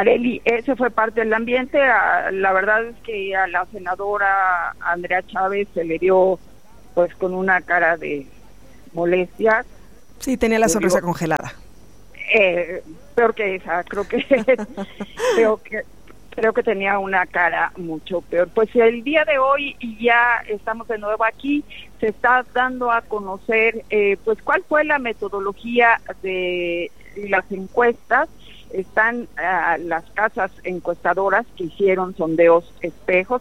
Arely, ese fue parte del ambiente. La verdad es que a la senadora Andrea Chávez se le dio pues con una cara de molestia. Sí, tenía la sonrisa congelada. Peor que esa, creo que tenía una cara mucho peor. Pues el día de hoy, y ya estamos de nuevo aquí, se está dando a conocer pues cuál fue la metodología de las encuestas. Están las casas encuestadoras que hicieron sondeos espejos,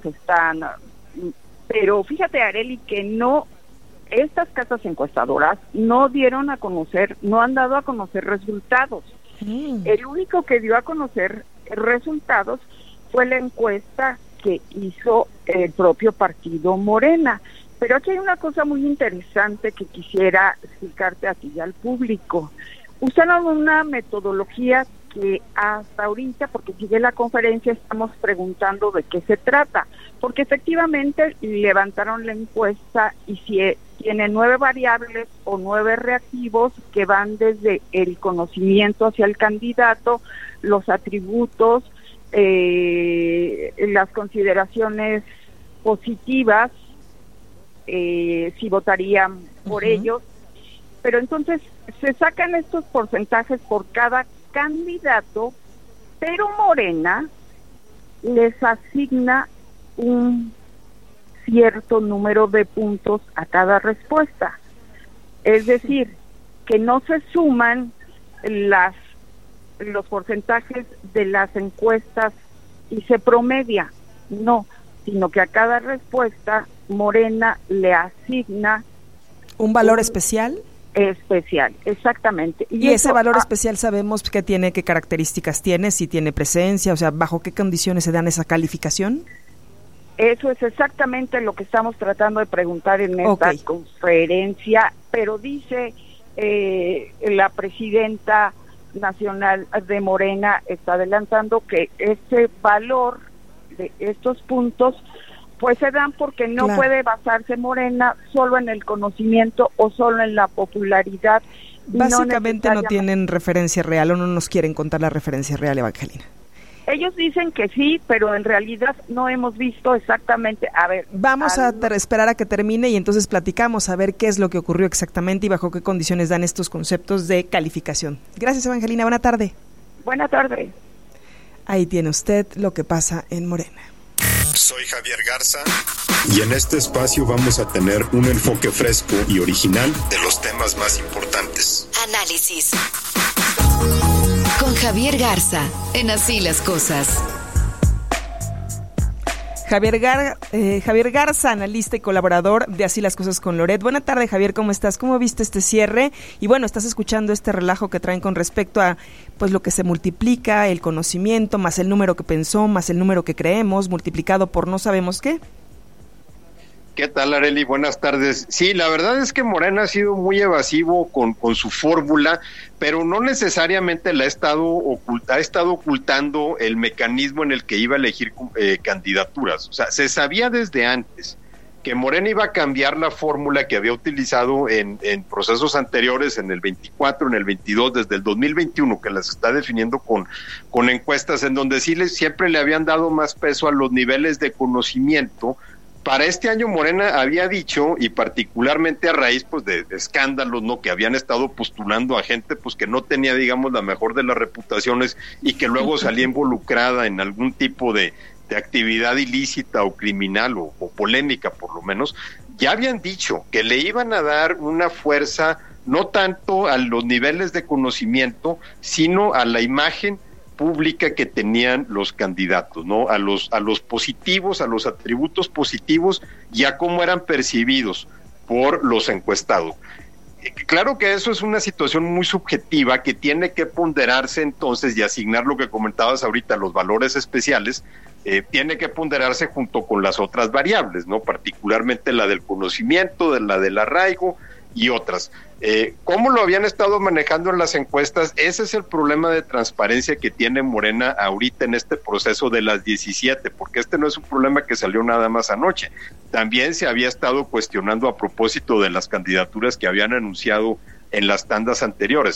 pero fíjate, Arely, que no, estas casas encuestadoras no dieron a conocer, no han dado a conocer resultados. El único que dio a conocer resultados fue la encuesta que hizo el propio partido Morena. Pero aquí hay una cosa muy interesante que quisiera explicarte a ti y al público. Usaron una metodología que hasta ahorita, porque sigue la conferencia, estamos preguntando de qué se trata, porque efectivamente levantaron la encuesta y si tiene 9 variables o 9 reactivos que van desde el conocimiento hacia el candidato, los atributos, las consideraciones positivas, si votarían por ellos, pero entonces se sacan estos porcentajes por cada candidato, pero Morena les asigna un cierto número de puntos a cada respuesta. Es decir, que no se suman los porcentajes de las encuestas y se promedia, no, sino que a cada respuesta Morena le asigna un valor especial. Especial, exactamente. Y ese valor especial sabemos qué tiene, qué características tiene, si tiene presencia, o sea, bajo qué condiciones se dan esa calificación. Eso es exactamente lo que estamos tratando de preguntar en esta conferencia, pero dice la presidenta nacional de Morena, está adelantando que ese valor de estos puntos pues se dan porque no puede basarse Morena solo en el conocimiento o solo en la popularidad. Básicamente no tienen referencia real o no nos quieren contar la referencia real, Evangelina. Ellos dicen que sí, pero en realidad no hemos visto exactamente. A ver, vamos a esperar a que termine y entonces platicamos a ver qué es lo que ocurrió exactamente y bajo qué condiciones dan estos conceptos de calificación. Gracias, Evangelina. Buena tarde. Buena tarde. Ahí tiene usted lo que pasa en Morena. Soy Javier Garza y en este espacio vamos a tener un enfoque fresco y original de los temas más importantes. Análisis con Javier Garza en Así las Cosas. Javier Garza, analista y colaborador de Así las Cosas con Loret. Buena tarde, Javier, ¿cómo estás? ¿Cómo viste este cierre? Y bueno, estás escuchando este relajo que traen con respecto a pues lo que se multiplica, el conocimiento, más el número que pensó, más el número que creemos, multiplicado por no sabemos qué. ¿Qué tal, Arely? Buenas tardes. Sí, la verdad es que Morena ha sido muy evasivo con su fórmula, pero no necesariamente ha estado ocultando el mecanismo en el que iba a elegir candidaturas. O sea, se sabía desde antes que Morena iba a cambiar la fórmula que había utilizado en procesos anteriores, en el 24, en el 22, desde el 2021, que las está definiendo con encuestas en donde siempre le habían dado más peso a los niveles de conocimiento. Para este año Morena había dicho, y particularmente a raíz pues de escándalos, ¿no?, que habían estado postulando a gente pues que no tenía, digamos, la mejor de las reputaciones y que luego salía involucrada en algún tipo de actividad ilícita o criminal o polémica por lo menos, ya habían dicho que le iban a dar una fuerza no tanto a los niveles de conocimiento, sino a la imagen pública que tenían los candidatos, ¿no? A los positivos, a los atributos positivos y a cómo eran percibidos por los encuestados. Claro que eso es una situación muy subjetiva que tiene que ponderarse entonces y asignar lo que comentabas ahorita, los valores especiales, tiene que ponderarse junto con las otras variables, ¿no? Particularmente la del conocimiento, la del arraigo y otras. ¿Cómo lo habían estado manejando en las encuestas? Ese es el problema de transparencia que tiene Morena ahorita en este proceso de las 17, porque este no es un problema que salió nada más anoche. También se había estado cuestionando a propósito de las candidaturas que habían anunciado en las tandas anteriores.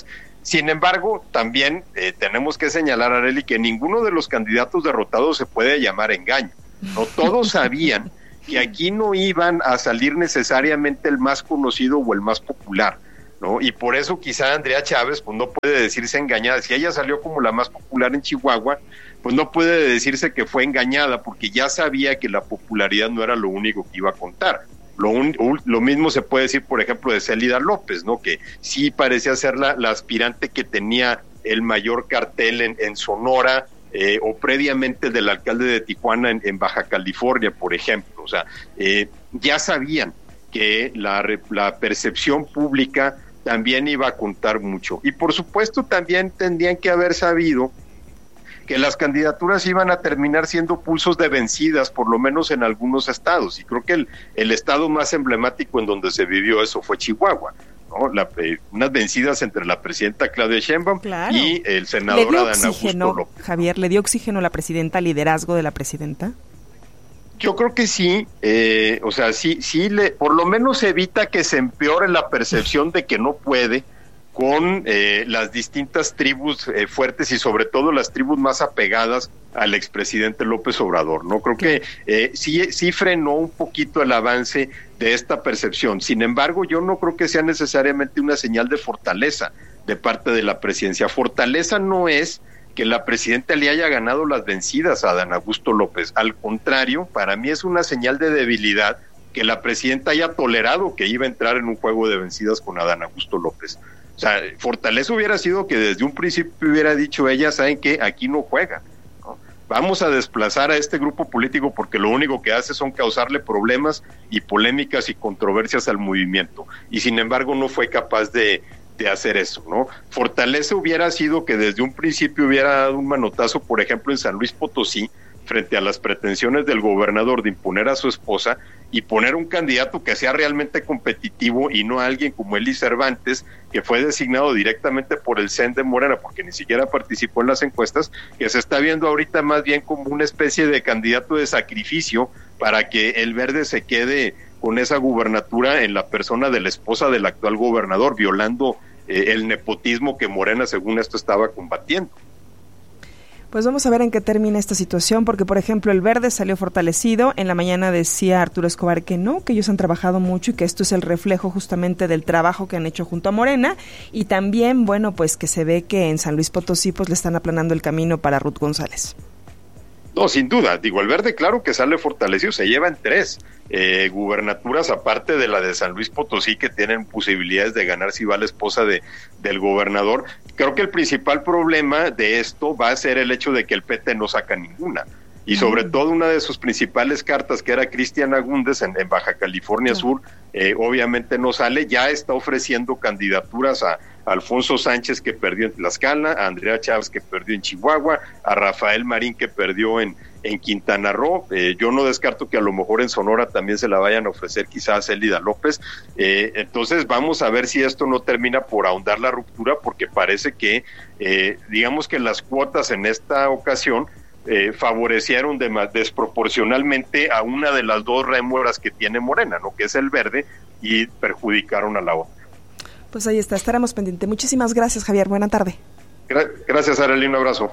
Sin embargo, también tenemos que señalar, Arely, que ninguno de los candidatos derrotados se puede llamar engaño. No todos sabían que aquí no iban a salir necesariamente el más conocido o el más popular, ¿no? Y por eso quizá Andrea Chávez pues no puede decirse engañada. Si ella salió como la más popular en Chihuahua, pues no puede decirse que fue engañada, porque ya sabía que la popularidad no era lo único que iba a contar. Lo mismo se puede decir, por ejemplo, de Célida López, ¿no? Que sí parecía ser la aspirante que tenía el mayor cartel en Sonora, o previamente del alcalde de Tijuana en Baja California, por ejemplo. O sea, ya sabían que la percepción pública también iba a contar mucho. Y por supuesto también tendrían que haber sabido que las candidaturas iban a terminar siendo pulsos de vencidas, por lo menos en algunos estados. Y creo que el estado más emblemático en donde se vivió eso fue Chihuahua, ¿no? Unas vencidas entre la presidenta Claudia Sheinbaum y el senador Adán Augusto López. Javier, ¿le dio oxígeno a la presidenta, liderazgo de la presidenta? Yo creo que sí, o sea, sí, por lo menos evita que se empeore la percepción de que no puede con las distintas tribus fuertes y sobre todo las tribus más apegadas al expresidente López Obrador, ¿no? Creo que sí frenó un poquito el avance de esta percepción. Sin embargo, yo no creo que sea necesariamente una señal de fortaleza de parte de la presidencia. Fortaleza no es que la presidenta le haya ganado las vencidas a Adán Augusto López. Al contrario, para mí es una señal de debilidad que la presidenta haya tolerado que iba a entrar en un juego de vencidas con Adán Augusto López. O sea, fortaleza hubiera sido que desde un principio hubiera dicho ella, ¿saben qué? Aquí no juega, ¿no? Vamos a desplazar a este grupo político porque lo único que hace son causarle problemas y polémicas y controversias al movimiento. Y sin embargo no fue capaz de hacer eso, ¿no? Fortaleza hubiera sido que desde un principio hubiera dado un manotazo, por ejemplo, en San Luis Potosí, frente a las pretensiones del gobernador de imponer a su esposa y poner un candidato que sea realmente competitivo y no a alguien como Eli Cervantes, que fue designado directamente por el CEN de Morena, porque ni siquiera participó en las encuestas, que se está viendo ahorita más bien como una especie de candidato de sacrificio para que el Verde se quede con esa gubernatura en la persona de la esposa del actual gobernador, violando el nepotismo que Morena, según esto, estaba combatiendo. Pues vamos a ver en qué termina esta situación, porque por ejemplo el Verde salió fortalecido. En la mañana decía Arturo Escobar que no, que ellos han trabajado mucho y que esto es el reflejo justamente del trabajo que han hecho junto a Morena, y también, bueno, pues que se ve que en San Luis Potosí pues le están aplanando el camino para Ruth González. No, sin duda, digo, el Verde claro que sale fortalecido, se llevan 3 gubernaturas aparte de la de San Luis Potosí, que tienen posibilidades de ganar si va la esposa del gobernador. Creo que el principal problema de esto va a ser el hecho de que el PT no saca ninguna, y sobre todo una de sus principales cartas, que era Cristian Agúndez en Baja California Sur, obviamente no sale. Ya está ofreciendo candidaturas a Alfonso Sánchez, que perdió en Tlaxcala, a Andrea Chávez, que perdió en Chihuahua, a Rafael Marín, que perdió en Quintana Roo. Yo no descarto que a lo mejor en Sonora también se la vayan a ofrecer quizás a Célida López. Entonces vamos a ver si esto no termina por ahondar la ruptura, porque parece que digamos que las cuotas en esta ocasión favorecieron desproporcionalmente a una de las 2 rémoras que tiene Morena, ¿no? Que es el Verde, y perjudicaron a la otra. Pues ahí está, estaremos pendientes. Muchísimas gracias, Javier. Buena tarde. Gracias, Arely. Un abrazo.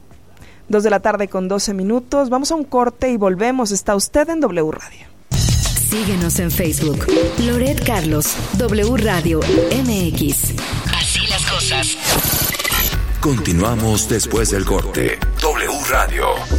2:12 p.m. Vamos a un corte y volvemos. Está usted en W Radio. Síguenos en Facebook. Loret Carlos, W Radio MX. Así las cosas. Continuamos después del corte. W Radio.